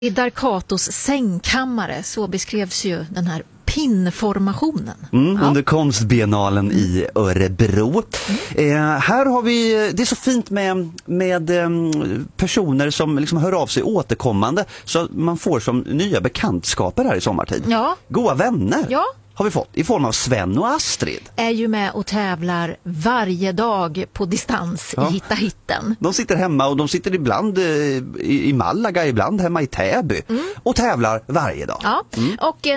I Darkatos sängkammare så beskrevs ju den här pinnformationen. Under konstbiennalen i Örebro. Här har vi, det är så fint med personer som liksom hör av sig återkommande så man får som nya bekantskaper här i sommartid. Ja. Goda vänner. Ja. Har vi fått i form av Sven och Astrid. Är ju med och tävlar varje dag på distans i Hitta Hitten. De sitter hemma och de sitter ibland i Malaga, ibland hemma i Täby och tävlar varje dag. Ja, och